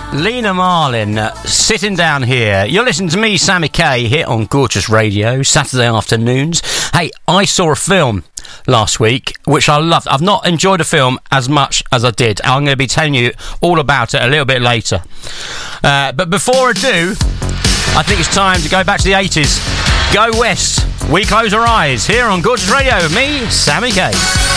Lena Marlin, sitting down here. You're listening to me, Sammy K, here on Gorgeous Radio, Saturday afternoons. Hey, I saw a film last week, which I loved. I've not enjoyed a film as much as I did. I'm going to be telling you all about it a little bit later. But before I do, I think it's time to go back to the 80s. Go West. We Close Our Eyes, here on Gorgeous Radio with me, Sammy K.